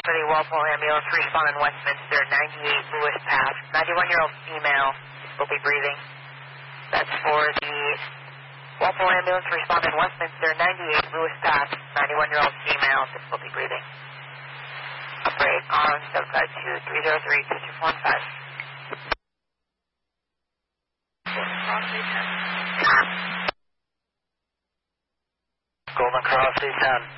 for the Walpole ambulance, respond in Westminster, 98 Lewis Path. 91-year-old female will be breathing. That's for the Walpole ambulance, respond in Westminster, 98 Lewis Path. 91-year-old female will be breathing. Operate on 752-303-2215. Golden Cross 810.